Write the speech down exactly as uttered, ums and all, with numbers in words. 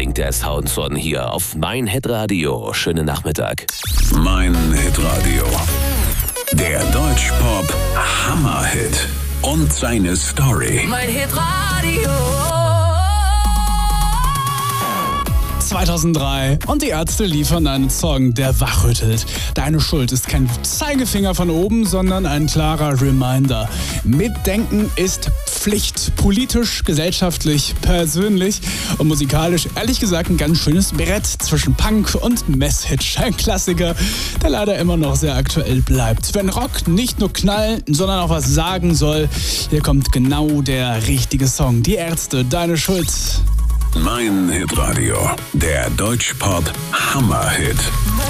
klingt der Soundson hier auf Mein Hitradio. Schönen Nachmittag. Mein Hitradio. Der Deutschpop Hammerhit und seine Story. Mein Hitradio. zweitausenddrei und die Ärzte liefern einen Song, der wachrüttelt. Deine Schuld ist kein Zeigefinger von oben, sondern ein klarer Reminder. Mitdenken ist Pflicht. Politisch, gesellschaftlich, persönlich und musikalisch ehrlich gesagt ein ganz schönes Brett zwischen Punk und Messhit. Ein Klassiker, der leider immer noch sehr aktuell bleibt. Wenn Rock nicht nur knallen, sondern auch was sagen soll, hier kommt genau der richtige Song. Die Ärzte, Deine Schuld. Mein Hitradio, der Deutschpop Hammerhit.